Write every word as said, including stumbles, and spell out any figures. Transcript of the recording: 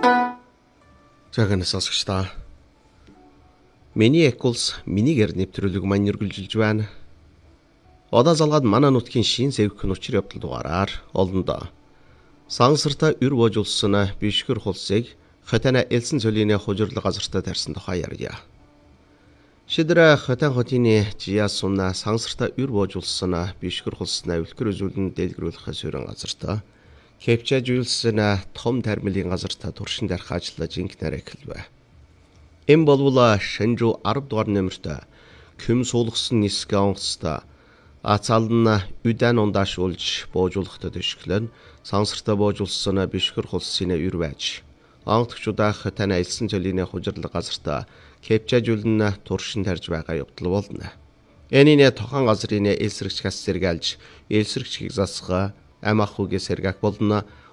За гэнэ сонсогчдаа. Миний Экулс минийгээр нэвтрүүлэг маань үргэлжилж байна. Одоо залгаад манай нутгийн шин сэвхэн учир явдал дугаараар олондоо сансарта ür боожулсан бишгэр хулсыг хотана элсэн цолины хужирлаг газартаа тарьсан тухай ярья. Шидра хотан хотины жиясуна сансарта ür боожулсан бишгэр хулснаа үлгэр үзүүлэн дэлгэрүүлэх суурин газартаа кепчажүүлсэн том тармилын газартаа туршин дарах ажлаа жинкнээр эхэлвэ. Энэ болвол Шэнжүү арав дугаар нэмэрт Ким суулгасан нисгэ онгоцтой ацаална үдэн ундаашуулж боожуулахад төшгөлөн сансартаа боожулсан бишгэр хулсын ür байж онгоцчудаах тань элсэн цолины хужирлаг газартаа кепчажүүлэн туршин тарж байгаа явдал болно. Энийн тохон газрын элсрэгч хас сэргэлж элсрэгчийг засгаа амахугийн сэргак болно.